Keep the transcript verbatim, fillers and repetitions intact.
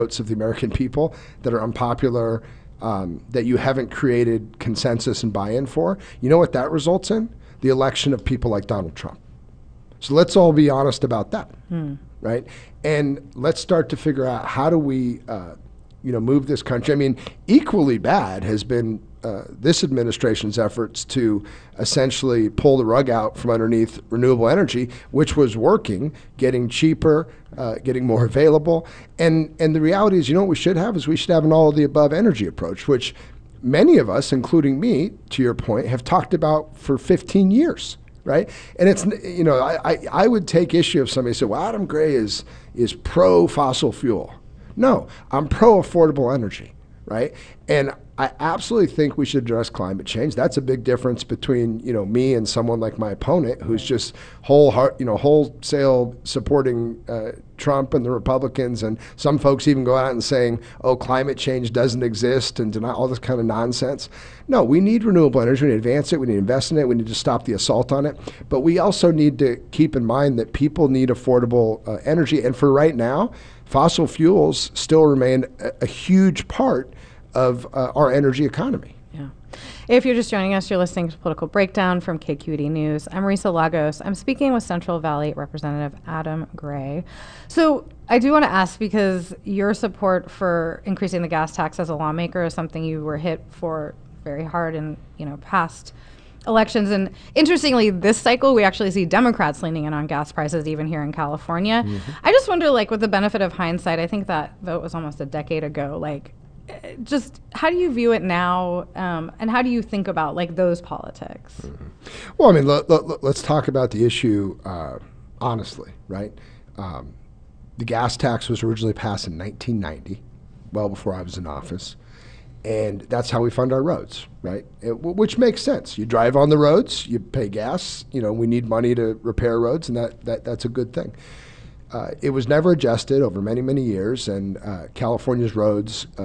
votes of the American people that are unpopular, um, that you haven't created consensus and buy-in for, you know what that results in? The election of people like Donald Trump. So let's all be honest about that, hmm. right? And let's start to figure out how do we, uh, you know, move this country. I mean, equally bad has been uh, this administration's efforts to essentially pull the rug out from underneath renewable energy, which was working, getting cheaper, uh, getting more available. And and the reality is, you know what we should have is we should have an all of the above energy approach, which many of us, including me, to your point, have talked about for fifteen years. Right, and it's you know I, I, I would take issue if somebody said, well, Adam Gray is is pro fossil fuel. No, I'm pro affordable energy, right? And I absolutely think we should address climate change. That's a big difference between you know me and someone like my opponent who's just whole heart, you know wholesale supporting uh, Trump and the Republicans, and some folks even go out and saying, oh, climate change doesn't exist and deny all this kind of nonsense. No, we need renewable energy. We need to advance it. We need to invest in it. We need to stop the assault on it. But we also need to keep in mind that people need affordable uh, energy. And for right now, fossil fuels still remain a, a huge part of uh, our energy economy. Yeah. If you're just joining us, you're listening to Political Breakdown from K Q E D News. I'm Marisa Lagos. I'm speaking with Central Valley Representative Adam Gray. So I do want to ask, because your support for increasing the gas tax as a lawmaker is something you were hit for very hard in, you know, past elections. And interestingly, this cycle, we actually see Democrats leaning in on gas prices, even here in California. Mm-hmm. I just wonder, like, with the benefit of hindsight, I think that vote was almost a decade ago. Like, just how do you view it now, um, and how do you think about like those politics? Mm-hmm. Well, I mean, l- l- let's talk about the issue uh, honestly, right? Um, the gas tax was originally passed in nineteen ninety, well before I was in office, and that's how we fund our roads, right? It, w- which makes sense. You drive on the roads, you pay gas. You know, we need money to repair roads, and that, that that's a good thing. Uh, it was never adjusted over many, many years, and uh, California's roads uh,